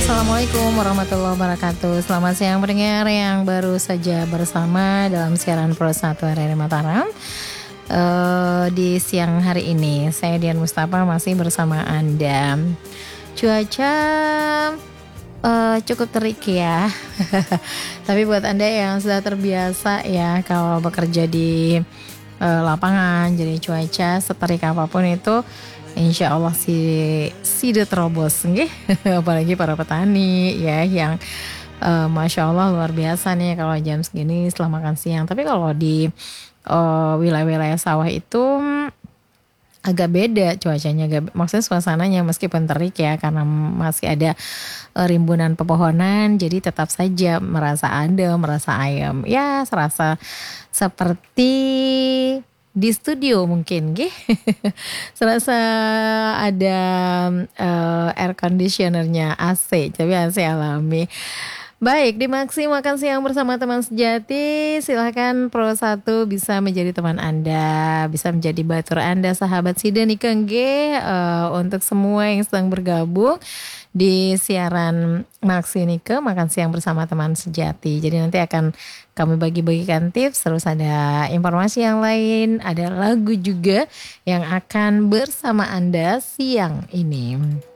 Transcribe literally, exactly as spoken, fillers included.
Assalamualaikum warahmatullahi wabarakatuh. Selamat siang pendengar yang baru saja bersama dalam siaran Pro satu R R I Mataram. Uh, di siang hari ini saya Dian Mustafa masih bersama Anda. Cuaca uh, cukup terik ya. Tapi buat Anda yang sudah terbiasa ya kalau bekerja di uh, lapangan, jadi cuaca seterik apapun itu insya Allah si sidet terobos, nggih. Apalagi para petani ya yang uh, masya Allah luar biasa nih kalau jam segini setelah makan siang. Tapi kalau di uh, wilayah-wilayah sawah itu agak beda cuacanya, agak, maksudnya suasananya meskipun terik ya karena masih ada uh, rimbunan pepohonan, jadi tetap saja merasa adem, merasa ayam. Ya serasa seperti di studio mungkin, gih. Serasa ada uh, air conditionernya A C, tapi A C alami. Baik, di Maksi Makan Siang bersama teman sejati, silahkan Pro satu bisa menjadi teman Anda, bisa menjadi batur Anda, sahabat Siden Ikengge, uh, untuk semua yang sedang bergabung di siaran Maksi Nike Makan Siang bersama teman sejati. Jadi nanti akan kami bagi-bagikan tips, terus ada informasi yang lain, ada lagu juga yang akan bersama Anda siang ini.